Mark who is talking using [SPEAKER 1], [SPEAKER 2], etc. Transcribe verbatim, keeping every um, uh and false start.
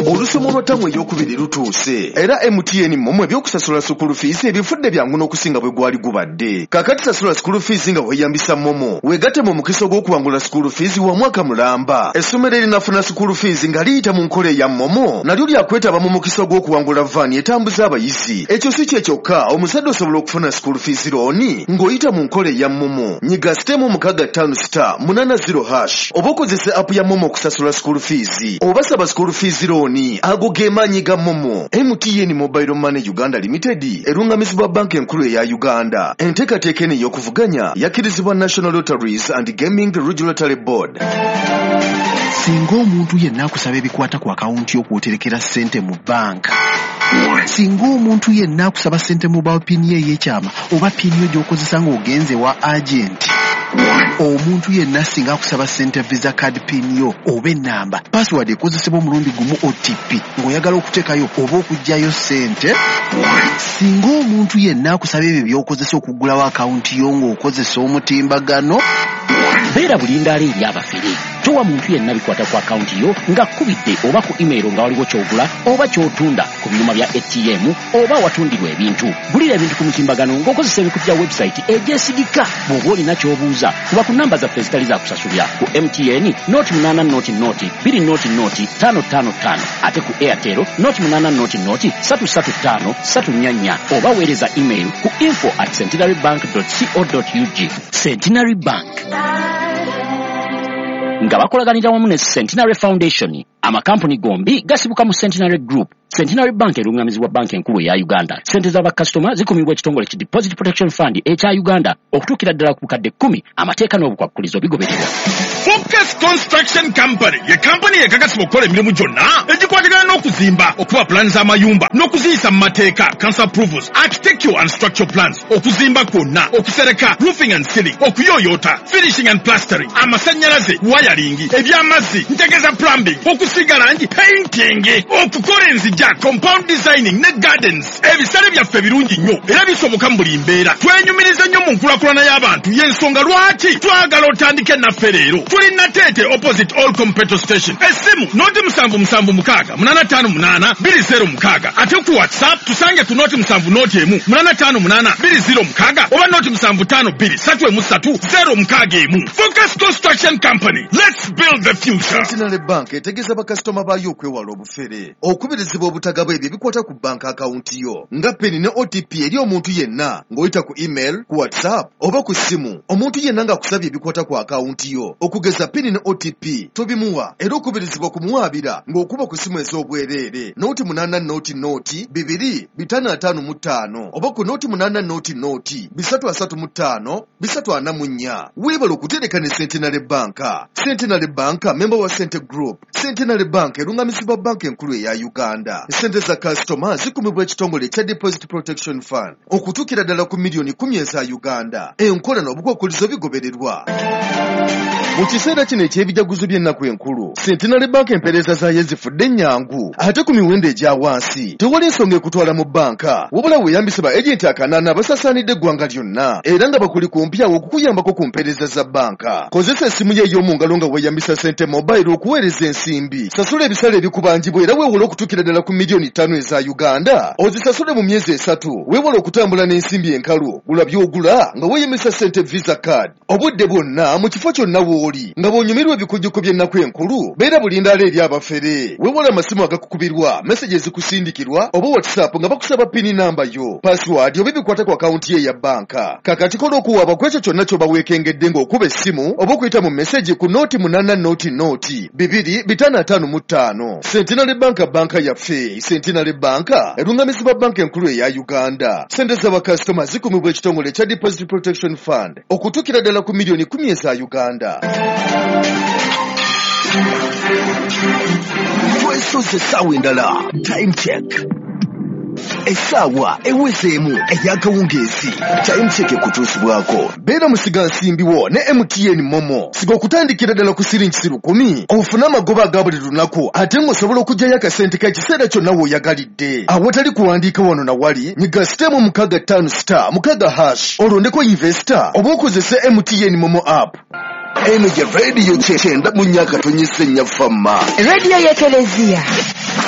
[SPEAKER 1] Olusomo lwatamu ey'okubiri lutuuse era M T N Momo ebyokusasula school fees ebifudde byangu n'okusinga bwe gwali gubadde. Kakati sasula school fees nga weeyambisa Momo weegatte mu mukisa gw'okuwangula school fees wa mwaka mulamba. Essomero erinafuna school fees nga liyita mu nkola ya Momo nalyo lyakwetaba mu mukisa gw'okuwangula vaani etambuza abayizi. Ekyo si kye kyokka, omusajja osobola okufuna school fees looni ng'oyita mu nkola ya Momo. Nyiga sitemu mukaaga ttaano sita munaana zero hash oba okozese app ya Momo okusasula school fees oba saba school fees looni. Ago ge maanyi ga Momo. M T N Mobile Money Uganda Limited erungamizibwa banka enkulu eya Uganda. Enteekateeka eno ey'okuvuganya yakkirizibwa National Lotteries and Gaming Regulatory Board.
[SPEAKER 2] Singa omuntu yenna akusaba ebikwata ku akawunti y'okwoterekera ssente mu banka, singa omuntu yenna akusaba ssente mu bawapini ye ey'ekyama oba pini yo gy'okozesa ng'ogenze wa agenti, omuntu yenna singa akusaba ssente visa card pin yo oba ennamba password ekozesebwa omulundi gumu O T P ng'oyagala okuteekayo oba okuggyayo ssente, singa omuntu yenna akusaba ebyo by'okozesa okuggulawo akawunti yo ng'okozesa omutimbagano, beera bulindaala eri abafere. Towa muntu yenna bikwata ku akawunti yo nga kubidde oba ku email nga waliwo ky'ogula oba ky'otunda ku byuma bya A T M oba watundirwa ebintu. Gulira ebintu ku mutimbagano ng'okozesa ebikutu bya website egyesigika. Bw'oba olina ky'obuuza kuba ku namba zaffe ezitali za kusasulira ku M T N noti munaana noti noti bbiri noti noti ttaano ttaano ttaano ate ku Airtel noti munaana noti noti ssatu ssatu ttaano ssatu nnya nnya oba weereza email ku info at centenarybank dot co dot U G. Centenary Bank nga bakolaganira wamu ne Centenary Foundation, amakampuni gombi gasibuka mu Centenary Group. Centenary Bank erungamizibwa banka enkulu ya Uganda. Sente z'abakasitoma zikumibwa ekitongole ki Deposit Protection Fund ekya Uganda okutuukira ddala ku bukadde kkumi. Amateeka n'obukwakkulizo bigobererwa.
[SPEAKER 3] Focus Construction Company ye kampani ekakasibwa okukola emirimu gyonna egikwatagana n'okuzimba, okuwa plans z'amayumba n'okuziyisa mu mateeka, council approvals, architectural and structural plans, okuzimba kwonna, okusereka, roofing and ceiling, okuyooyoota, finishing and plastering, amasannyalaze, wiring, eby'amazzi, ntegeza plumbing, okusiga langi, painting, okukola enzijja, compound designing ne gardens. Ebisale byaffe birungi nnyo era bisoboka mu buli mbeera. Twenyumiriza nnyo mu nkulakulana y'abantu, y'ensonga lwaki twagala otandike naffe leero. Tuli Natete opposite Olcom petrol station. Esimu noti musanvu musanvu mukaaga munaana ttaano munaana bbiri zero mukaaga. Ate ku WhatsApp tusange ku noti musanvu noti emu munaana ttaano munaana bbiri zero mukaaga oba noti musanvu ttaano bbiri ssatu emu ssatu zero mukaaga emu. Focus Construction Company. Let's build the future.
[SPEAKER 1] Centenary Bank etegeeza bakasitoma baayo okwewala obufere, okubirizibwa obutagabo ebyo bikwata ku banka akawunti yo nga peni ne O T P eri omuntu yenna ng'oyita ku email, ku WhatsApp oba ku ssimu. Omuntu yenna ng'akusabye ebikwata ku akawunti yo okugeza pini ne O T P tobimuwa era okubirizibwa kumuwaabira ng'okuba ku ssimu ez'obwereere noti munaana noti noti bibiri bitaano ataano mu ttaano oba ku noti munaana noti noti bisatu asatu mu ttaano bisatu ana mu nnya. Weebala okutereka ne Centenary Bank. Centenary Bank member wa Cente Group. Centenary Bank erungamizibwa banka enkulu eya Uganda. Sente za kasitoma zikumibwa ekitongole kya Deposit Protection Fund okutuukira ddala ku miliyoni kumi eza Uganda. Enkola n'obukwakkulizo bigobererwa. Mu kiseera kino eky'ebijaguzo by'ennaku enkulu, Centenary Bank empeereza zaayo zifudde nnyangu ate ku miwendo egya wansi. Tewali ensonga ekutwala mu banka wabula weeyambise ba ejenti akanaana abasaasaanidde eggwanga lyonna era nga bakuli kumpi awo okukuyambako ku mpeereza za banka. Kozesa essimu ye ey'omu ngalo nga weeyambisa Sente Mobile okuweereza ensimbi. Sasula ebisale ebikubangibwa era weewole okutuukira ddala ku miliyoni ttaano eza Uganda. Ozisasule mu myezi esatu. Weewole okutambula n'ensimbi enkalu. Gula by'ogula nga weeyambisa Sente Visa Card. Obudde bwonna mu kifo kyonna w'oli nga bw'onyumirwa ebikujjuko by'ennaku enkulu, beera bulindaala eri abafere. Weewole amasimu agakukubirwa, message ezikusindikirwa oba WhatsApp nga bakusaba pini namba yo, password oba ebikwata ku akawunti ye ya banka. Kakati kola okuwaaba ku ekyo kyonna ky'oba weekengedde ng'okuba essimu oba okuyita mu message ku noti munaana noti noti bibiri bitaano ataano mu ttaano. Centenary Bank banka yaffe. Centenary Bank erungamizibwa banka enkulu eya Uganda. Sente z'abakasitoma zikumibwa ekitongole kya Deposit Protection Fund okutuukira ddala ku miliyoni kumi eza Uganda.
[SPEAKER 4] Twesoze essaawa endala. Time check. Essaawa ewezeemu ey'akawungeezi. Time check ekutuusibwako.
[SPEAKER 1] Beera musiga nsimbiwo ne M T N Momo. Siga okutandikira ddala ku siringi lukumi ofune amagoba aga buli lunaku ate ng'osobola okuggyayo akasente k'ekiseera kyonna w'oyagalidde. Awatali kuwandiika wano na wali, nyiga sitemu mukaaga ttaano sita mukaaga hash olondeko investor oba okozese M T N Momo app.
[SPEAKER 4] Eno ye radio kyenda mu nnyaka tonyise nnya famma.
[SPEAKER 5] Radio y'Ekelezia.